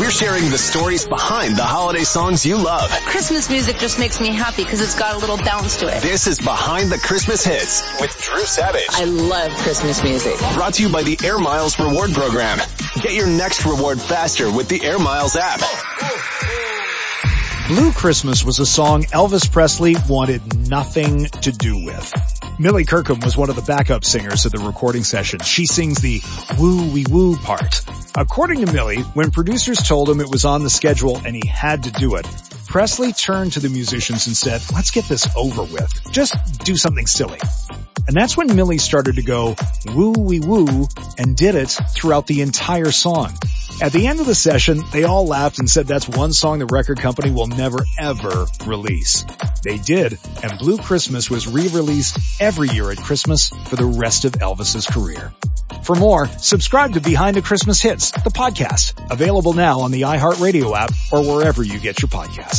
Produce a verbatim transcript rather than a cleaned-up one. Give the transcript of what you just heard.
We're sharing the stories behind the holiday songs you love. Christmas music just makes me happy because it's got a little bounce to it. This is Behind the Christmas Hits with Drew Savage. I love Christmas music. Brought to you by the Air Miles Reward Program. Get your next reward faster with the Air Miles app. Blue Christmas was a song Elvis Presley wanted nothing to do with. Millie Kirkham was one of the backup singers at the recording session. She sings the woo-wee-woo part. According to Millie, when producers told him it was on the schedule and he had to do it, Presley turned to the musicians and said, let's get this over with. Just do something silly. And that's when Millie started to go woo-wee-woo and did it throughout the entire song. At the end of the session, they all laughed and said that's one song the record company will never ever release. They did, and Blue Christmas was re-released every year at Christmas for the rest of Elvis's career. For more, subscribe to Behind the Christmas Hits, the podcast, available now on the iHeartRadio app or wherever you get your podcasts.